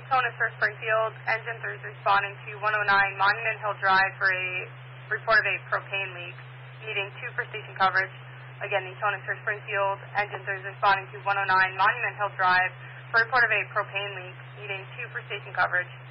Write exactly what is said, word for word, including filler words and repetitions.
Econis for Springfield. Engine three is responding to one oh nine Monument Hill Drive for a report of a propane leak, needing two for station coverage. Again, Econis for Springfield. Engine three is responding to one oh nine Monument Hill Drive for a report of a propane leak, needing two for station coverage.